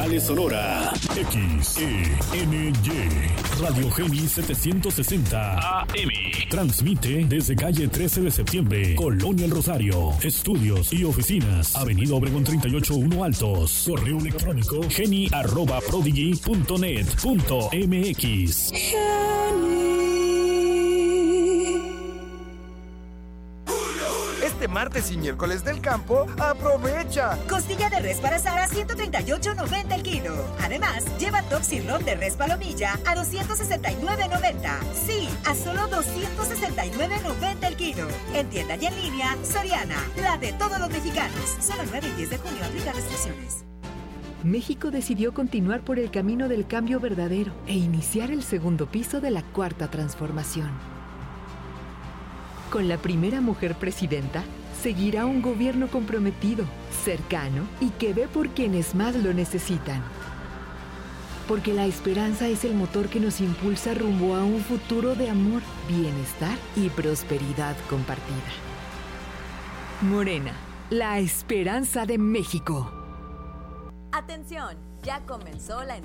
Nogales, Sonora. XENY Radio Geni 760 AM. Transmite desde calle 13 de septiembre, Colonia El Rosario. Estudios y oficinas, Avenida Obregón 38-1 Altos. Correo electrónico geni@prodigy.net.mx. Este martes y miércoles del campo, aprovecha. Costilla de res para asar a $138.90 el kilo. Además, lleva top sirloin de res palomilla a $269.90. Sí, a solo $269.90 el kilo. En tienda y en línea, Soriana, la de todos los mexicanos. Solo el 9 y 10 de junio aplica restricciones. México decidió continuar por el camino del cambio verdadero e iniciar el segundo piso de la cuarta transformación. Con la primera mujer presidenta, seguirá un gobierno comprometido, cercano y que ve por quienes más lo necesitan. Porque la esperanza es el motor que nos impulsa rumbo a un futuro de amor, bienestar y prosperidad compartida. Morena, la esperanza de México. Atención, ya comenzó la